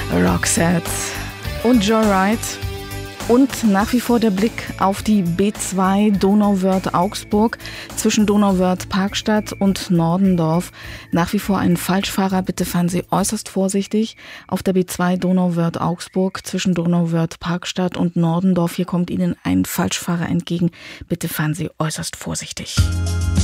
Roxette und Joyride. Und nach wie vor der Blick auf die B2 Donauwörth-Augsburg zwischen Donauwörth-Parkstadt und Nordendorf. Nach wie vor ein Falschfahrer, bitte fahren Sie äußerst vorsichtig. Auf der B2 Donauwörth-Augsburg zwischen Donauwörth-Parkstadt und Nordendorf. Hier kommt Ihnen ein Falschfahrer entgegen. Bitte fahren Sie äußerst vorsichtig.